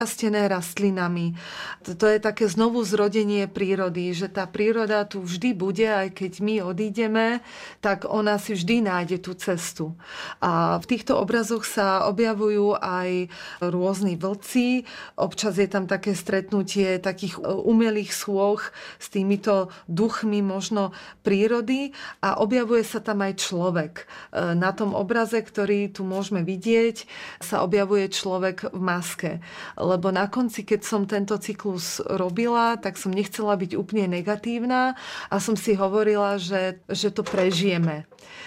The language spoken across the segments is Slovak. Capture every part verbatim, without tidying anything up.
rastené rastlinami. To je také znovu zrodenie prírody, že tá príroda tu vždy bude, aj keď my odídeme, tak ona si vždy nájde tú cestu. A v týchto obrazoch sa objavujú aj rôzni vlci, občas je tam také stretnutie takých umelých sôch s týmito duchmi možno prírody a objavuje sa tam aj človek. Na tom obraze, ktorý tu môžeme vidieť, sa objavuje človek v maske. Lebo na konci, keď som tento cyklus robila, tak som nechcela byť úplne negatívna a som si hovorila, že, že to prežijeme.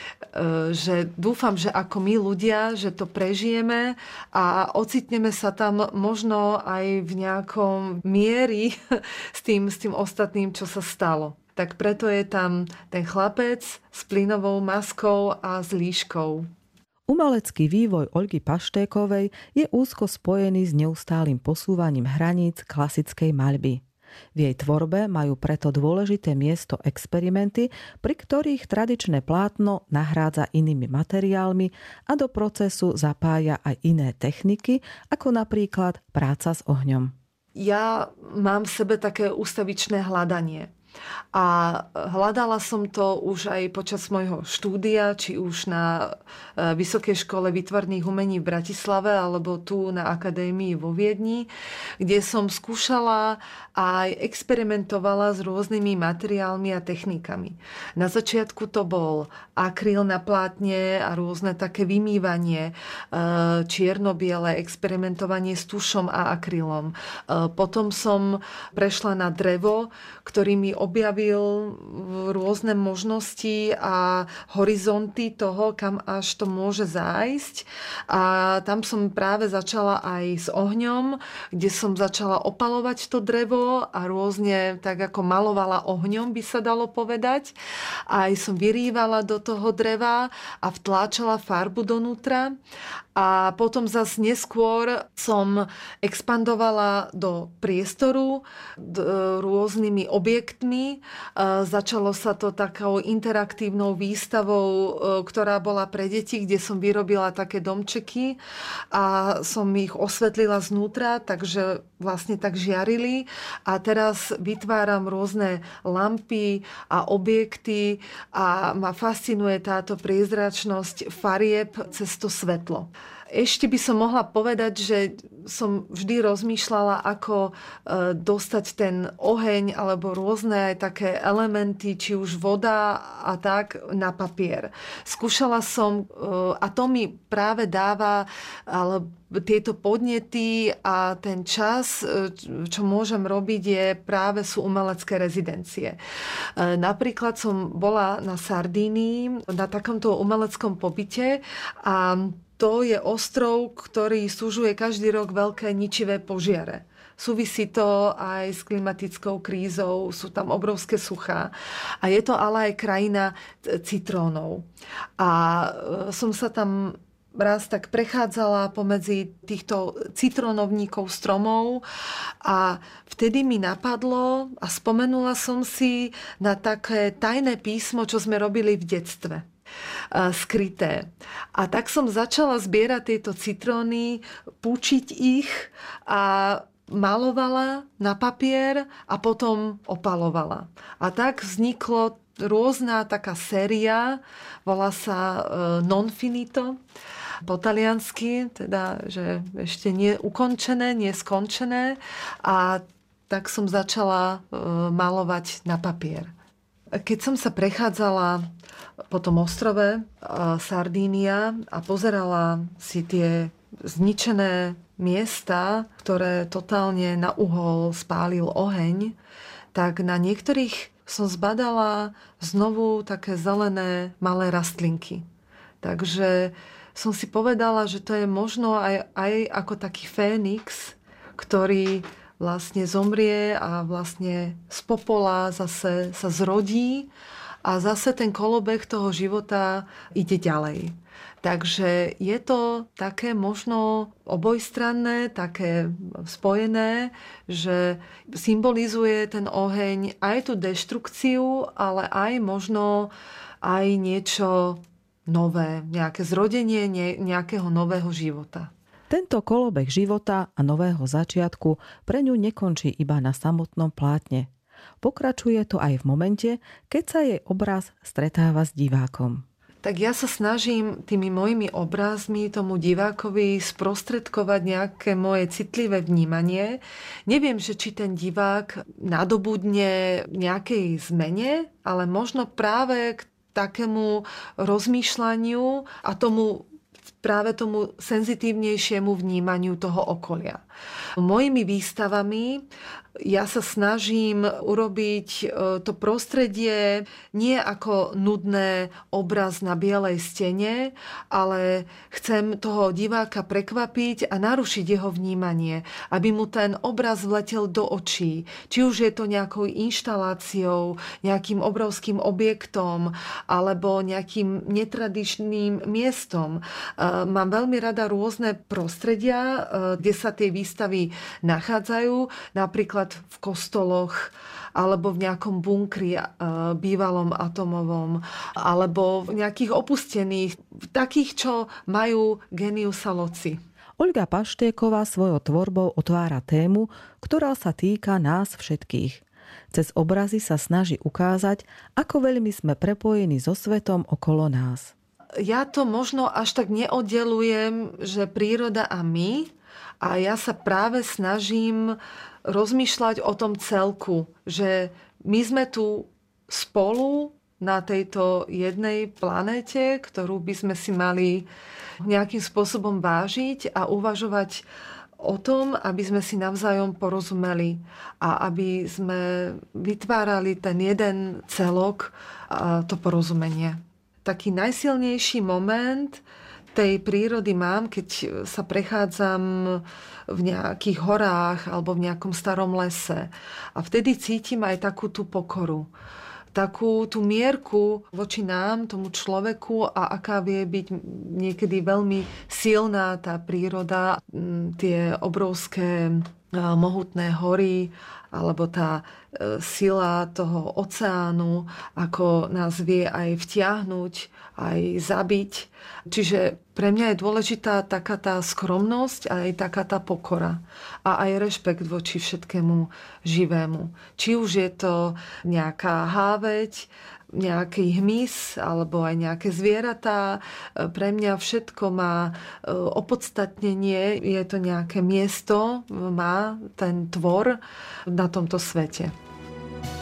Že dúfam, že ako my ľudia, že to prežijeme a ocitneme sa tam možno aj v nejakom miery s tým, s tým ostatným, čo sa stalo. Tak preto je tam ten chlapec s plynovou maskou a s líškou. Umelecký vývoj Olgy Paštékovej je úzko spojený s neustálým posúvaním hraníc klasickej maľby. V jej tvorbe majú preto dôležité miesto experimenty, pri ktorých tradičné plátno nahrádza inými materiálmi a do procesu zapája aj iné techniky, ako napríklad práca s ohňom. Ja mám v sebe také ústavičné hľadanie. A hľadala som to už aj počas môjho štúdia, či už na Vysokej škole výtvarných umení v Bratislave alebo tu na akadémii vo Viedni, kde som skúšala a aj experimentovala s rôznymi materiálmi a technikami. Na začiatku to bol akryl na plátne a rôzne také vymývanie, čierno-biele experimentovanie s tušom a akrylom. Potom som prešla na drevo, ktorý mi objavil rôzne možnosti a horizonty toho, kam až to môže zájsť. A tam som práve začala aj s ohňom, kde som začala opalovať to drevo a rôzne tak ako malovala ohňom, by sa dalo povedať. Aj som vyrývala do toho dreva a vtláčala farbu donútra. A potom zase neskôr som expandovala do priestoru rôznymi objektmi. Začalo sa to takou interaktívnou výstavou, ktorá bola pre deti, kde som vyrobila také domčeky a som ich osvetlila znútra, takže vlastne tak žiarili. A teraz vytváram rôzne lampy a objekty a ma fascinuje táto priezračnosť farieb cez to svetlo. Ešte by som mohla povedať, že som vždy rozmýšľala, ako dostať ten oheň alebo rôzne aj také elementy, či už voda a tak, na papier. Skúšala som, a to mi práve dáva ale tieto podnety a ten čas, čo môžem robiť, je práve sú umelecké rezidencie. Napríklad som bola na Sardínii na takomto umeleckom pobyte a to je ostrov, ktorý súžuje každý rok veľké ničivé požiare. Súvisí to aj s klimatickou krízou, sú tam obrovské suchá. A je to ale aj krajina citrónov. A som sa tam raz tak prechádzala pomedzi týchto citrónovníkov stromov a vtedy mi napadlo a spomenula som si na také tajné písmo, čo sme robili v detstve. Skryté. A tak som začala zbierať tieto citróny, púčiť ich a malovala na papier a potom opalovala. A tak vzniklo rôzna taká séria, volá sa Non Finito, po taliansky, teda, že ešte nie ukončené, nie skončené. A tak som začala malovať na papier. Keď som sa prechádzala po tom ostrove Sardínia a pozerala si tie zničené miesta, ktoré totálne na uhol spálil oheň, tak na niektorých som zbadala znovu také zelené malé rastlinky. Takže som si povedala, že to je možno aj, aj ako taký fénix, ktorý vlastne zomrie a vlastne z popola zase sa zrodí a zase ten kolobeh toho života ide ďalej. Takže je to také možno obojstranné, také spojené, že symbolizuje ten oheň aj tú deštrukciu, ale aj možno aj niečo nové, nejaké zrodenie nejakého nového života. Tento kolobeh života a nového začiatku pre ňu nekončí iba na samotnom plátne. Pokračuje to aj v momente, keď sa jej obraz stretáva s divákom. Tak ja sa snažím tými mojimi obrazmi tomu divákovi sprostredkovať nejaké moje citlivé vnímanie. Neviem, že či ten divák nadobudne nejakej zmene, ale možno práve k takému rozmýšľaniu a tomu práve tomu senzitívnejšiemu vnímaniu toho okolia. Mojimi výstavami ja sa snažím urobiť to prostredie nie ako nudné obraz na bielej stene, ale chcem toho diváka prekvapiť a narušiť jeho vnímanie, aby mu ten obraz vletel do očí. Či už je to nejakou inštaláciou, nejakým obrovským objektom alebo nejakým netradičným miestom. Mám veľmi rada rôzne prostredia, kde sa tie výstavy nachádzajú, napríklad v kostoloch, alebo v nejakom bunkri bývalom atomovom, alebo v nejakých opustených, takých, čo majú geniusa loci. Olga Paštéková svojou tvorbou otvára tému, ktorá sa týka nás všetkých. Cez obrazy sa snaží ukázať, ako veľmi sme prepojení so svetom okolo nás. Ja to možno až tak neoddelujem, že príroda a my, a ja sa práve snažím rozmýšľať o tom celku, že my sme tu spolu na tejto jednej planéte, ktorú by sme si mali nejakým spôsobom vážiť a uvažovať o tom, aby sme si navzájom porozumeli a aby sme vytvárali ten jeden celok, a to porozumenie. Taký najsilnejší moment tej prírody mám, keď sa prechádzam v nejakých horách alebo v nejakom starom lese. A vtedy cítim aj takú tú pokoru. Takú tú mierku voči nám, tomu človeku a aká vie byť niekedy veľmi silná tá príroda, tie obrovské mohutné hory alebo tá sila toho oceánu, ako nás vie aj vtiahnuť, aj zabiť. Čiže pre mňa je dôležitá taká tá skromnosť a aj taká tá pokora. A aj rešpekt voči všetkému živému. Či už je to nejaká háveť, nejaký hmyz alebo aj nejaké zvieratá. Pre mňa všetko má opodstatnenie. Je to nejaké miesto, má ten tvor na tomto svete.